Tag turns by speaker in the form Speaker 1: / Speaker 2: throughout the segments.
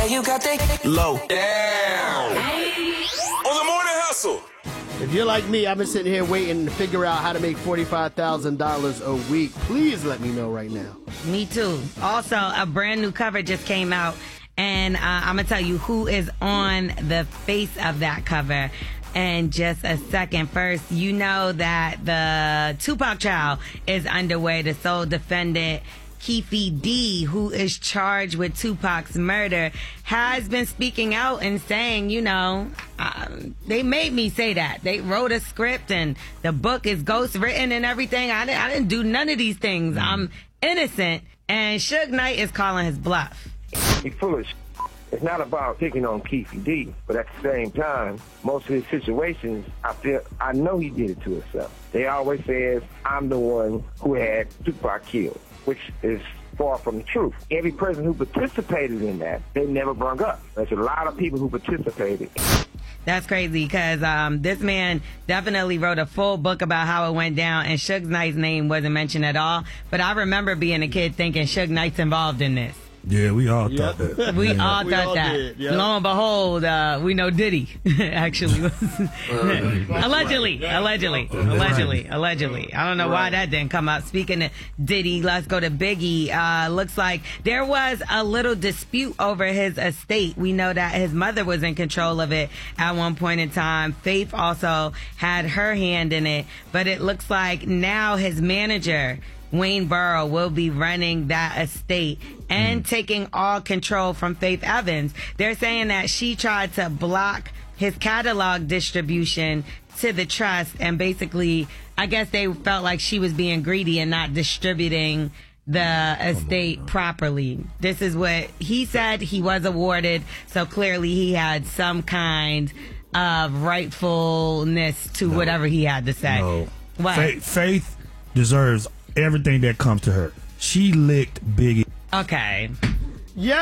Speaker 1: Yeah, you got that low
Speaker 2: Down. On the morning hustle.
Speaker 3: If you're like me, I've been sitting here waiting to figure out how to make $45,000 a week. Please let me know right now.
Speaker 4: Me too. Also, a brand new cover just came out, and I'm going to tell you who is on the face of that cover in just a second. First, you know that the Tupac trial is underway. The sole defendant, Keffe D, who is charged with Tupac's murder, has been speaking out and saying, they made me say that. They wrote a script and the book is ghost written and everything. I didn't do none of these things. I'm innocent. And Suge Knight is calling his bluff.
Speaker 5: He's full of It's not about picking on Keffe D, but at the same time, most of his situations, I know he did it to himself. They always says, I'm the one who had Tupac killed, which is far from the truth. Every person who participated in that, they never brung up. There's a lot of people who participated.
Speaker 4: That's crazy because this man definitely wrote a full book about how it went down, and Suge Knight's name wasn't mentioned at all. But I remember being a kid thinking Suge Knight's involved in this.
Speaker 6: Yeah, we all thought that.
Speaker 4: We all thought that.
Speaker 3: Did, yep.
Speaker 4: Lo and behold, we know Diddy actually was. Allegedly. I don't know why that didn't come out. Speaking of Diddy, let's go to Biggie. Looks like there was a little dispute over his estate. We know that his mother was in control of it at one point in time. Faith also had her hand in it, but it looks like now his manager, Wayne Burrow, will be running that estate and taking all control from Faith Evans. They're saying that she tried to block his catalog distribution to the trust, and basically, I guess they felt like she was being greedy and not distributing the estate properly. This is what he said. He was awarded, so clearly he had some kind of rightfulness to whatever he had to say.
Speaker 6: No.
Speaker 4: What?
Speaker 6: Faith deserves everything that comes to her. She licked Biggie.
Speaker 4: Okay.
Speaker 3: Yo.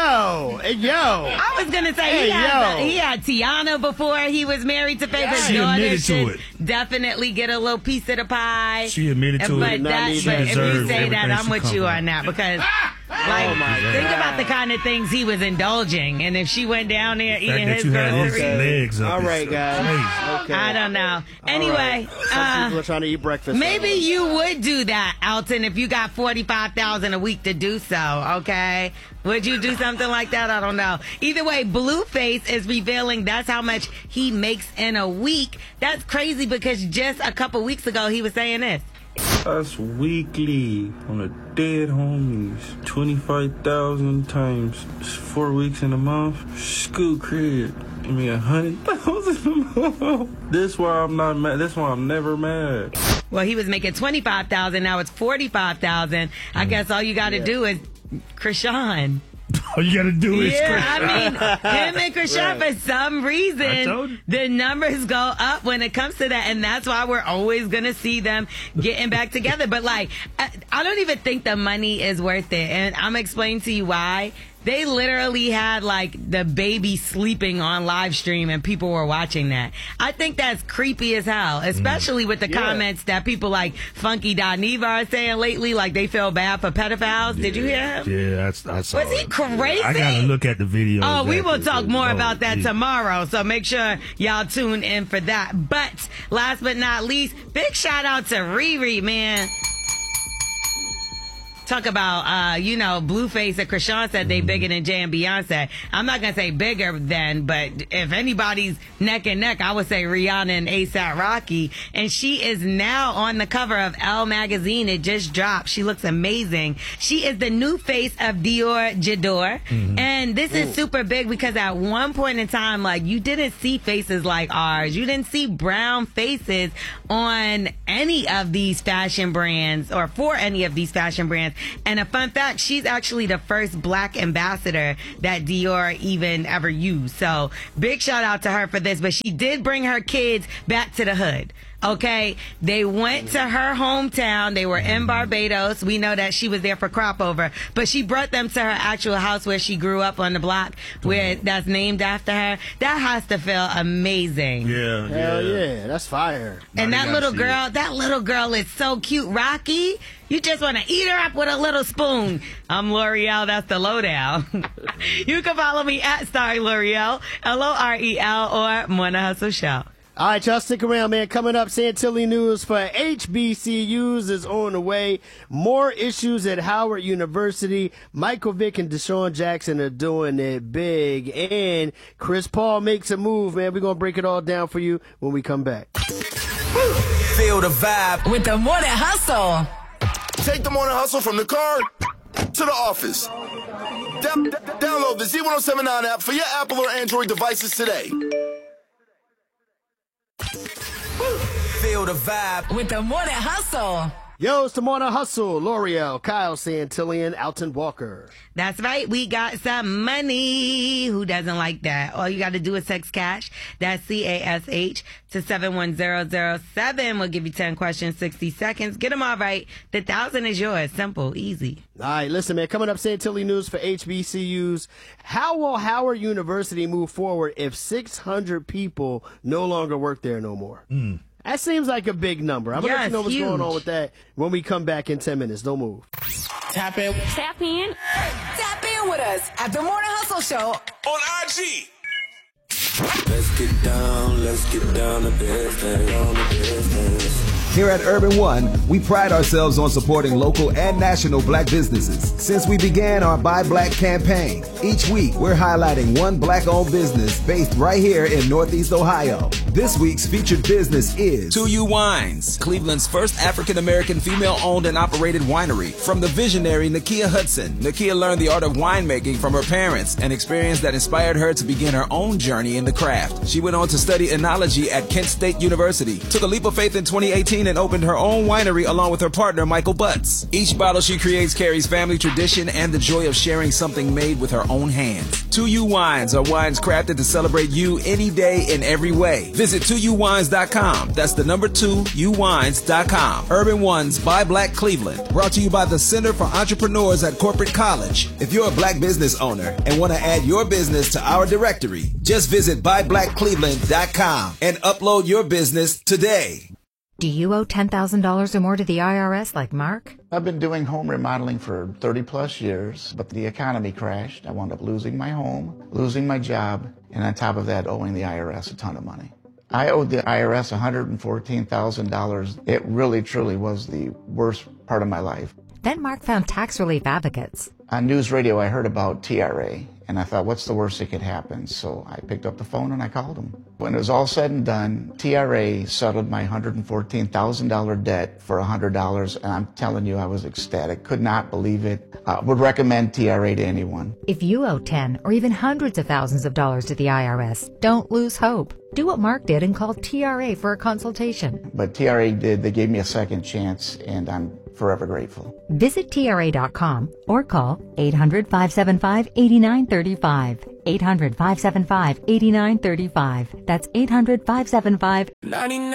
Speaker 4: I was gonna say he had Tiana before he was married to Faith. His
Speaker 6: She
Speaker 4: daughter
Speaker 6: admitted to
Speaker 4: should
Speaker 6: it.
Speaker 4: definitely get a little piece of the pie.
Speaker 6: She admitted to
Speaker 4: but
Speaker 6: it.
Speaker 4: But if you
Speaker 6: deserves
Speaker 4: say that,
Speaker 6: everything
Speaker 4: I'm
Speaker 6: she
Speaker 4: with
Speaker 6: come
Speaker 4: you
Speaker 6: from.
Speaker 4: on that because. Think about the kind of things he was indulging, and if she went down there eating his groceries,
Speaker 6: legs up.
Speaker 3: All right, guys. Okay.
Speaker 4: I don't know. Anyway,
Speaker 3: Some people are trying to eat breakfast.
Speaker 4: maybe you would do that, Alton, if you got $45,000 a week to do so. Okay, would you do something like that? I don't know. Either way, Blueface is revealing that's how much he makes in a week. That's crazy because just a couple weeks ago he was saying this.
Speaker 7: That's weekly on the dead homies. 25,000 times 4 weeks in a month. School crib. Give me 100,000 a month. This why I'm not mad. That's why I'm never mad.
Speaker 4: Well, he was making $25,000. Now it's $45,000. I guess all you got to do is Krishan.
Speaker 6: All you got to do is
Speaker 4: him and Krishan, for some reason, the numbers go up when it comes to that, and that's why we're always going to see them getting back together. But, I don't even think the money is worth it, and I'm explaining to you why. They literally had, the baby sleeping on live stream, and people were watching that. I think that's creepy as hell, especially with the comments that people like Funky Dineva are saying lately, they feel bad for pedophiles.
Speaker 6: Yeah,
Speaker 4: Did you hear him?
Speaker 6: Yeah, I saw
Speaker 4: Was he crazy?
Speaker 6: I got to look at the video.
Speaker 4: Oh, we will talk more about that tomorrow, so make sure y'all tune in for that. But last but not least, big shout out to Riri, man. Talk about, Blueface and Krishan said they bigger than Jay and Beyonce. I'm not going to say bigger than, but if anybody's neck and neck, I would say Rihanna and A$AP Rocky. And she is now on the cover of Elle magazine. It just dropped. She looks amazing. She is the new face of Dior J'adore. And this is super big because at one point in time, you didn't see faces like ours. You didn't see brown faces on any of these fashion brands or for any of these fashion brands. And a fun fact, she's actually the first black ambassador that Dior even ever used. So big shout out to her for this. But she did bring her kids back to the hood. Okay, they went to her hometown. They were in Barbados. We know that she was there for crop over, but she brought them to her actual house where she grew up on the block, where that's named after her. That has to feel amazing.
Speaker 6: Yeah,
Speaker 3: Hell yeah, that's fire.
Speaker 4: And
Speaker 6: Now
Speaker 4: that
Speaker 6: you
Speaker 4: little
Speaker 6: gotta see
Speaker 4: girl, that little girl is so cute. Rocky, you just want to eat her up with a little spoon. I'm L'Oreal. That's the lowdown. You can follow me at Starry L'Oreal, L'Orel, or Morning Hustle Show.
Speaker 3: All right, y'all stick around, man. Coming up, Santilli News for HBCUs is on the way. More issues at Howard University. Michael Vick and Deshaun Jackson are doing it big. And Chris Paul makes a move, man. We're going to break it all down for you when we come back.
Speaker 2: Feel the vibe.
Speaker 1: With the Morning Hustle.
Speaker 8: Take the Morning Hustle from the car to the office. Download the Z1079 app for your Apple or Android devices today.
Speaker 2: Feel the vibe.
Speaker 1: With the Morning Hustle.
Speaker 3: Yo, it's the Morning Hustle. L'Oreal, Kyle Santillian, Alton Walker.
Speaker 4: That's right. We got some money. Who doesn't like that? All you got to do is text cash. That's CASH to 71007. We'll give you 10 questions, 60 seconds. Get them all right. The 1,000 is yours. Simple, easy.
Speaker 3: All right, listen, man. Coming up, Santilli News for HBCUs. How will Howard University move forward if 600 people no longer work there no more? That seems like a big number. I'm going to let you know what's going on with that when we come back in 10 minutes. Don't move.
Speaker 1: Tap in. Tap in. Tap in with us at the Morning Hustle Show.
Speaker 2: On IG.
Speaker 9: Let's get down to business.
Speaker 10: Here at Urban One, we pride ourselves on supporting local and national black businesses. Since we began our Buy Black campaign, each week we're highlighting one black-owned business based right here in Northeast Ohio. This week's featured business is
Speaker 11: 2U Wines, Cleveland's first African-American female-owned and operated winery. From the visionary Nakia Hudson, Nakia learned the art of winemaking from her parents, an experience that inspired her to begin her own journey in the craft. She went on to study enology at Kent State University, took a leap of faith in 2018 and opened her own winery along with her partner Michael Butts. Each bottle she creates carries family tradition and the joy of sharing something made with her own hands. 2U Wines are wines crafted to celebrate you any day in every way. Visit 2uwines.com. That's the number 2uwines.com. Urban One's Buy Black Cleveland. Brought to you by the Center for Entrepreneurs at Corporate College.
Speaker 10: If you're a black business owner and want to add your business to our directory, just visit buyblackcleveland.com and upload your business today.
Speaker 12: Do you owe $10,000 or more to the IRS like Mark?
Speaker 13: I've been doing home remodeling for 30 plus years, but the economy crashed. I wound up losing my home, losing my job, and on top of that, owing the IRS a ton of money. I owed the IRS $114,000. It really, truly was the worst part of my life.
Speaker 12: Then Mark found Tax Relief Advocates.
Speaker 13: On news radio, I heard about TRA, and I thought, what's the worst that could happen? So I picked up the phone and I called them. When it was all said and done, TRA settled my $114,000 debt for $100, and I'm telling you, I was ecstatic. Could not believe it. Would recommend TRA to anyone.
Speaker 12: If you owe 10 or even hundreds of thousands of dollars to the IRS, don't lose hope. Do what Mark did and call TRA for a consultation.
Speaker 13: But TRA did. They gave me a second chance, and I'm forever grateful.
Speaker 12: Visit TRA.com or call 800-575-8935. 800-575-8935. That's 800-575-8935.